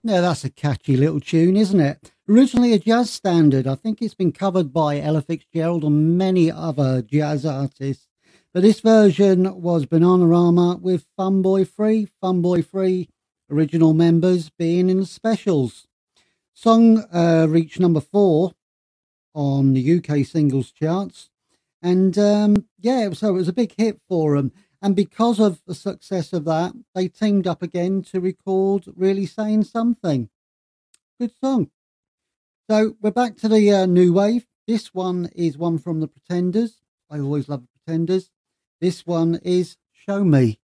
Yeah, that's a catchy little tune, isn't it? Originally a jazz standard, I think it's been covered by Ella Fitzgerald and many other jazz artists. But this version was Bananarama with Fun Boy Free, original members being in the specials. Song reached number 4 on the UK singles charts. And yeah, so it was a big hit for them. And because of the success of that, they teamed up again to record Really Saying Something. Good song. So we're back to the new wave. This one is one from the Pretenders. I always love the Pretenders. This one is Show Me.